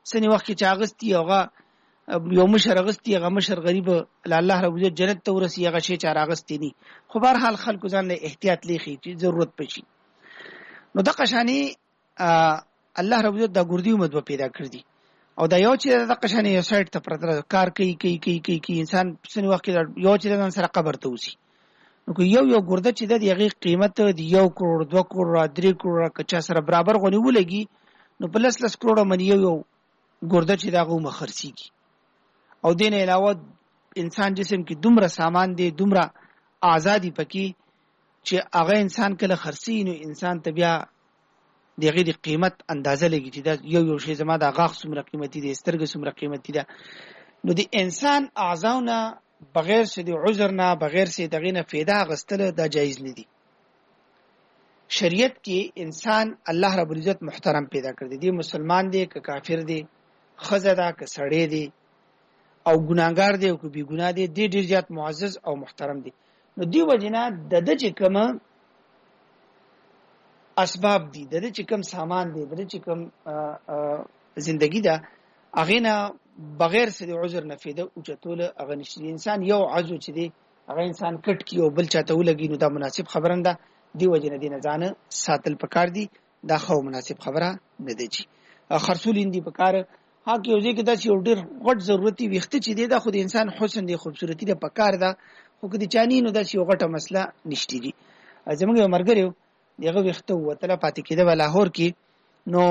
سني وخت چې اغستی هغه یو مشر اغستی هغه مشر غریب الله رب عزت جنت ته ورسی هغه شی چې راغستی ني خو بهر حال خلکو ځان له احتیاط لیکي چې ضرورت پشي نو د قشانی الله رب عزت د ګردی امت پیدا کړی دي او دا یو چې د قشانی یو سایت ته پرتر کار کوي انسان سني وخت یو چې د سره قبر ته وسی نو یو ګرده چې د هغه قیمت دی 1 کروڑ 2 کروڑ 3 کروڑ کچا سره برابر غونی ولګي نو پلس لس کروڑ منی یو ګرده چې داغه مخرسيږي او دین علاوه انسان جسم کې دومره سامان دی دومره آزادی پکې چې هغه انسان کله خرسي نو انسان ته بیا دغه د قیمت اندازه لګي چې دا یو شی زما د غاښ څومره قیمتي دی سترګې څومره قیمتي ده نو د انسان اعضاونه بغیر څه د عذر نه بغیر څه دغه نه فایده غستل دا جایز نه دي شریعت کې انسان الله رب العزت محترم پیدا کړی دی مسلمان دی که کافر دی خزه ده که سړی دی او ګناګار دی او که بی ګناه دی ډیر زیات معزز او محترم دی نو دی وجنه د چې کوم اسباب دي د چې کوم سامان دی د چې کوم زندگی ده اغه نه بغیر څه د عذر نه فایده او چتول اغه نشي انسان یو عزو چې دی اغه انسان کټ کی او بل چاته ولګي نو دا مناسب خبرنده دی وجنه دی نه ځانه ساتل پکار دی دا خو مناسب خبره نه دی چې خرصولین دی پکار ها کې اوځي کې دا چې ډېر غټ ضرورتي وخت چې دی دا خو د انسان حسن دی خوبصورتي دی پکار ده خو کې د چانی نو دا چې غټه مسله نشتی دي زموږ یو مرګریو دغه وخت وته پاتې کېده لاهور کې نو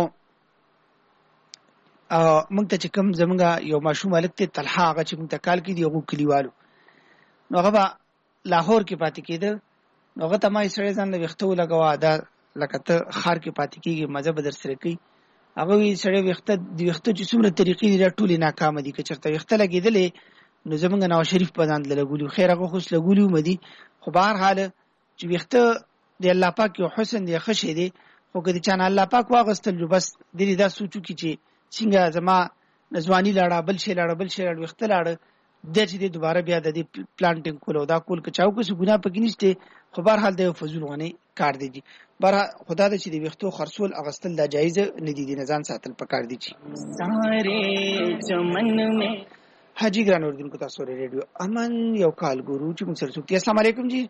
موږ ته چې کوم زمونږ یو ماشوم الک ته طلحه هغه چې موږ ته کال کې دی یو کلیوالو نو هغه لاهور کې پاتې کېده نو هغه ته ما یې سره ځان د وخت لګوا دا لکه ته خار کې پاتې کېږي مزه بدر سره کوي هغه وی سره وخت د وخت چې څومره طریقې دي ټولې ناکام دي که چرته وخت لګیدلې نو زمونږ نواز شریف په ځان لګولو خیر هغه خوش لګولو مدي خو بهر حال چې وخت د الله پاک یو حسن دی خشه دی خو کله چې الله پاک واغستل جو بس د دې دا سوچو کې چې څنګه زما نزوانی لاړه بل شي وخت لاړه د چې دوباره بیا د دې پلانټینګ کولو دا کول کچاو کې ګناه پکې نشته خو بهر حال د فزول غني کار دی بر خدا د چې د وختو خرصول اغستل دا جایز نه دي د نزان ساتل پکار دي چی ساره چمن میں حاجی ګران اردن کو تاسو ریډیو امن یو کال ګورو چې موږ سره سوتي السلام علیکم جی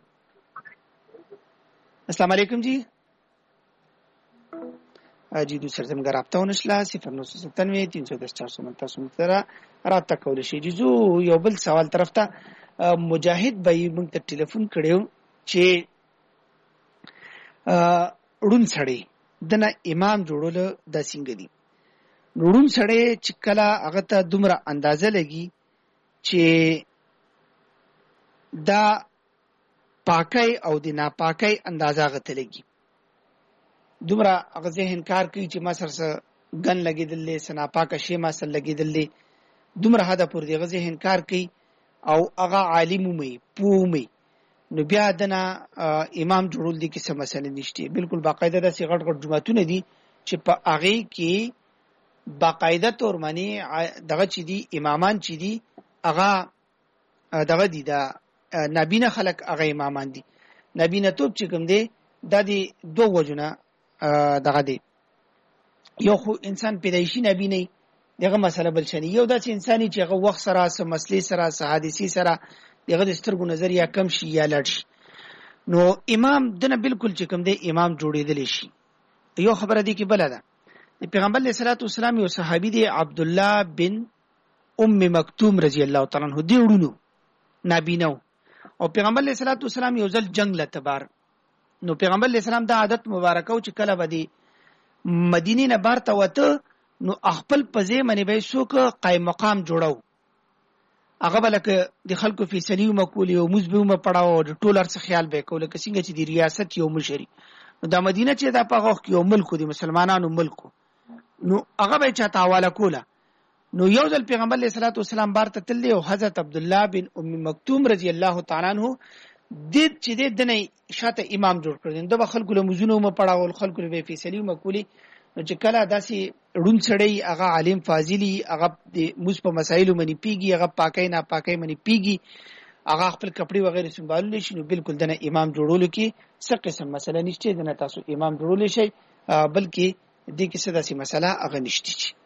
السلام علیکم جی اجي د سره زموږ رابطه ونشله 0997 310 سره رابطه کول شي جزو یو بل سوال طرف ته مجاهد به موږ ته ټلیفون کړو چې ړون سړی دنه امام جوړول د څنګه دي ړون سړی چې کله هغه ته دومره اندازه لګي چې دا پاکي او د ناپاکي اندازه غته لګي دومره هغه ذهن کار کوي چې ما سره ګن لګیدلې سنا پاکه شی ما سره لګیدلې دومره هدا پر دغه ذهن کار کوي او هغه عالم مې پومي نو بیا دنا امام جوړول دي کې څه مسله نشته بالکل باقاعده د غټ غټ جمعهتون دي چې په هغه کې باقاعده تور معنی دغه چې دي امامان چې دي هغه دغه دي دا نبینه خلق هغه امامان دي نبینه توپ چې کوم دي د دې دوه وجونه دغه دي یو خو انسان پیدایشي نبی نه دغه مسله بل شنی یو داسې انساني چې هغه وخت سره سم مسلې سره حادثي سره دغه د سترګو نظر یا کم شي یا لړ شي نو امام دنه بالکل چې کوم دی امام جوړېدل شي یو خبره دی کې بل ده پیغمبر علیه الصلاۃ والسلام یو صحابي دی عبد الله بن ام مکتوم رضی الله تعالی عنہ دی ورونو نابینو او پیغمبر علیه الصلاۃ والسلام یو ځل جنگ لتبار نو پیغمبر علیه السلام دا عادت مبارکه او چې کله بدی مدینه نه بار ته وته نو خپل پځې منی به څوک قائم مقام جوړاو هغه بلکه د خلکو فیصله مقوله او مزبومه پړاو د ټولر څخه خیال به کوله که څنګه چې د ریاست یو مشري نو د مدینه چې دا په غوښ یو ملک دی مسلمانانو ملک نو هغه به چاته حواله کوله نو یو ځل پیغمبر علیه الصلاۃ والسلام بار ته تللی او حضرت عبد الله بن ام مکتوم رضی الله تعالی عنہ د چې د دنه شاته امام جوړ کړل د خلکو له مزونو م پړاول خلکو له فیصله مقوله نو چې کله داسې ړون سړی هغه عالم فاضلی هغه د موږ په مسایلو منی پیږي هغه پاکي نه پاکي منی پیږي هغه خپل کپڑے وغیرہ سنبالول شي نو بالکل دنه امام جوړولو کې څه قسم مسله نشته دنه تاسو امام جوړول شي بلکې د کې څه داسې مسله هغه نشته